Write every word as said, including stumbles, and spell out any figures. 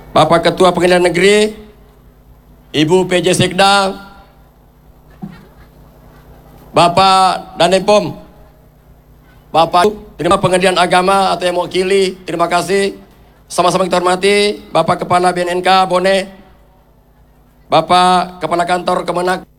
Bapak Ketua Pengadilan Negeri, Ibu P J Sekda, Bapak Dandim Pom, Bapak terima Pengadilan Agama atau yang mewakili, terima kasih. Sama-sama kita hormati Bapak Kepala B N N K Bone, Bapak Kepala Kantor Kemenak.